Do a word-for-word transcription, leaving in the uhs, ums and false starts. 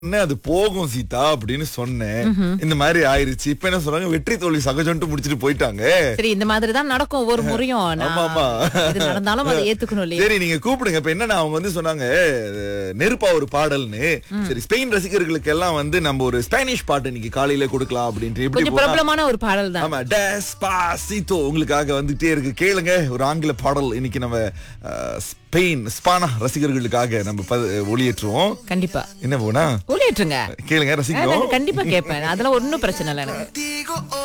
என்ன அது போகும் சீதா அப்படின்னு சொன்னேன். இந்த மாதிரி ஆயிருச்சு. இப்ப என்ன சொல்றாங்க, வெற்றி தோல்வி சகஜம்ட்டு முடிச்சிட்டு போயிட்டாங்க. சரி, இந்த மாதிரி தான் நடக்கும் ஒவ்வொரு முறையும். நான் ஆமா, ஆமா. இது நடந்தாலும் அதை ஏத்துக்கணும் இல்லையா? சரி, நீங்க கூப்பிடுங்க. இப்ப என்னன்னா அவங்க வந்து சொன்னாங்க அஹ், நெருப்பா ஒரு பாடல்னு. சரி, ஸ்பெயின் ரசிகர்களுக்கு எல்லாம் வந்து நம்ம ஒரு ஸ்பானிஷ் பாட்டு இன்னைக்கு காலையில கொடுக்கலாம் அப்படின்ட்டு எப்படி கொஞ்சம் போனா- பிரபலமான ஒரு பாடல் தான். ஆமா, டெஸ்பாசிட்டோ உங்களுக்காக வந்துட்டே இருக்கு. கேளுங்க, ஒரு ஆங்கில பாடல் இன்னைக்கு நம்ம அஹ், ஸ்பெயின் ஸ்பானா ரசிகர்களுக்காக நம்ம ப- ஒளியேற்றுவோம். கண்டிப்பா என்ன போனா ஒளியேற்றுங்க. கேளுங்க, ரசிக்கிறோம். கண்டிப்பா கேட்பேன். அதெல்லாம் ஒன்னும் பிரச்சனை இல்லை எனக்கு.